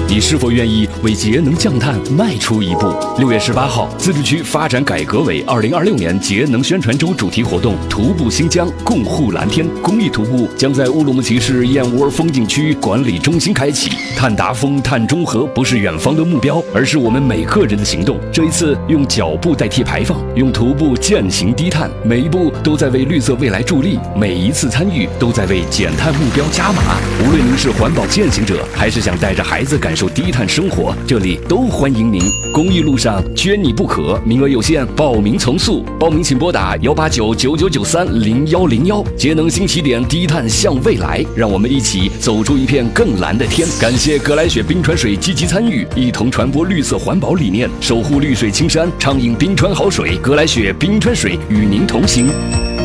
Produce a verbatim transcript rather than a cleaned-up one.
你是否愿意为节能降碳迈出一步？六月十八号，自治区发展改革委二零二六年节能宣传周主题活动“徒步新疆，共护蓝天”公益徒步将在乌鲁木齐市燕窝风景区管理中心开启。碳达峰、碳中和不是远方的目标，而是我们每个人的行动。这一次，用脚步代替排放，用徒步践行低碳，每一步都在为绿色未来助力，每一次参与都在为减碳目标加码。无论您是环保践行者，还是想带着孩子感受低碳生活，这里都欢迎您。公益路上缺你不可，名额有限，报名从速。报名请拨打幺八九九九九三零幺零幺。节能新起点，低碳向未来，让我们一起走出一片更蓝的天。感谢格莱雪冰川水积极参与，一同传播绿色环保理念，守护绿水青山，畅饮冰川好水。格莱雪冰川水与您同行。